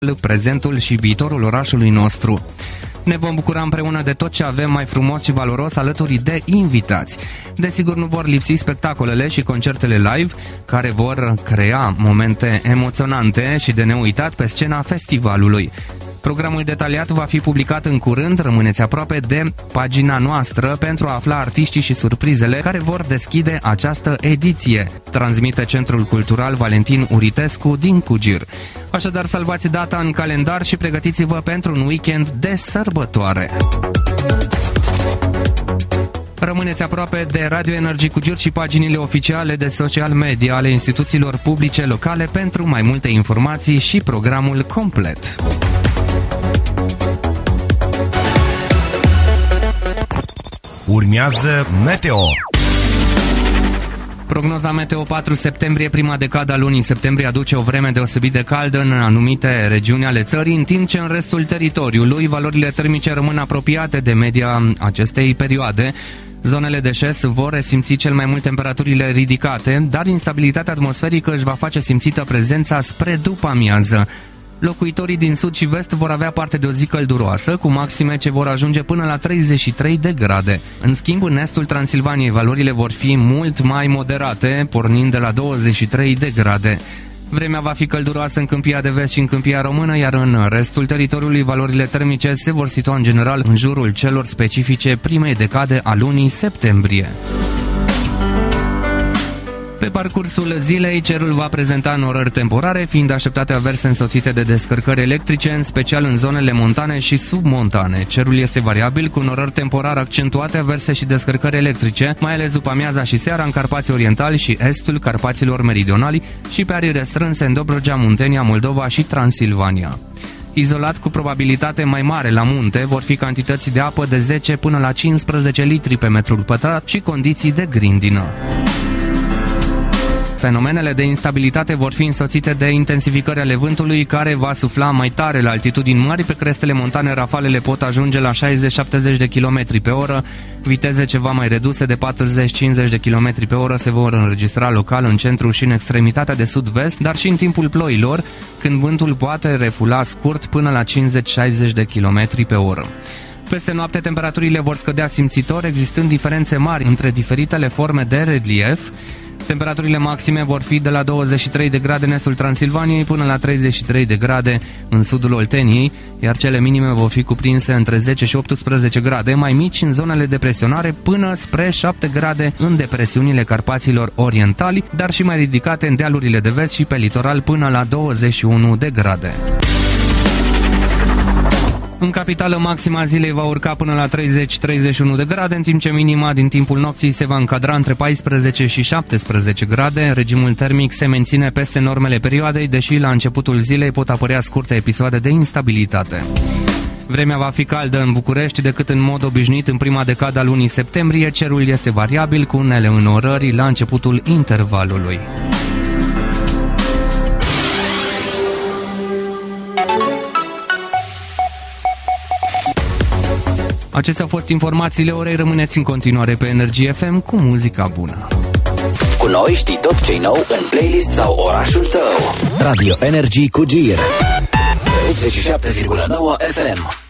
prezentul și viitorul orașului nostru. Ne vom bucura împreună de tot ce avem mai frumos și valoros alături de invitați. Desigur, nu vor lipsi spectacolele și concertele live, care vor crea momente emoționante și de neuitat pe scena festivalului. Programul detaliat va fi publicat în curând, rămâneți aproape de pagina noastră pentru a afla artiștii și surprizele care vor deschide această ediție, transmite Centrul Cultural Valentin Uritescu din Cugir. Așadar, salvați data în calendar și pregătiți-vă pentru un weekend de sărbătoare. Rămâneți aproape de Radio Energy Cugir și paginile oficiale de social media ale instituțiilor publice locale pentru mai multe informații și programul complet. Urmează Meteo. Prognoza Meteo 4 septembrie, prima decadă a lunii septembrie aduce o vreme deosebit de caldă în anumite regiuni ale țării, în timp ce în restul teritoriului valorile termice rămân apropiate de media acestei perioade. Zonele de șes vor resimți cel mai mult temperaturile ridicate, dar instabilitatea atmosferică își va face simțită prezența spre după amiază. Locuitorii din sud și vest vor avea parte de o zi călduroasă, cu maxime ce vor ajunge până la 33 de grade. În schimb, în estul Transilvaniei, valorile vor fi mult mai moderate, pornind de la 23 de grade. Vremea va fi călduroasă în Câmpia de Vest și în Câmpia Română, iar în restul teritoriului valorile termice se vor situa în general în jurul celor specifice primei decade a lunii septembrie. Pe parcursul zilei, cerul va prezenta norări temporare, fiind așteptate averse însoțite de descărcări electrice, în special în zonele montane și submontane. Cerul este variabil, cu norări temporare accentuate, averse și descărcări electrice, mai ales după amiaza și seara în Carpații Orientali și estul Carpaților Meridionali și pe arii restrânse în Dobrogea, Muntenia, Moldova și Transilvania. Izolat, cu probabilitate mai mare la munte, vor fi cantități de apă de 10 până la 15 litri pe metrul pătrat și condiții de grindină. Fenomenele de instabilitate vor fi însoțite de intensificări ale vântului, care va sufla mai tare la altitudini mari. Pe crestele montane rafalele pot ajunge la 60-70 de km pe oră. Viteze ceva mai reduse de 40-50 de km pe oră se vor înregistra local în centru și în extremitatea de sud-vest, dar și în timpul ploilor, când vântul poate refula scurt până la 50-60 de km pe oră. Peste noapte, temperaturile vor scădea simțitor, existând diferențe mari între diferitele forme de relief. Temperaturile maxime vor fi de la 23 de grade în estul Transilvaniei până la 33 de grade în sudul Olteniei, iar cele minime vor fi cuprinse între 10 și 18 grade, mai mici în zonele de presionare, până spre 7 grade în depresiunile Carpaților Orientali, dar și mai ridicate în dealurile de vest și pe litoral până la 21 de grade. În capitală, maxima zilei va urca până la 30-31 de grade, în timp ce minima din timpul nopții se va încadra între 14 și 17 grade. Regimul termic se menține peste normele perioadei, deși la începutul zilei pot apărea scurte episoade de instabilitate. Vremea va fi caldă în București decât în mod obișnuit în prima decadă a lunii septembrie. Cerul este variabil, cu unele înnorări la începutul intervalului. Acestea au fost informațiile orei. Rămâneți în continuare pe Energy FM cu muzica bună. Cu noi știi tot ce-i nou în playlist sau orașul tău. Radio Energy Cugir 87,9 FM.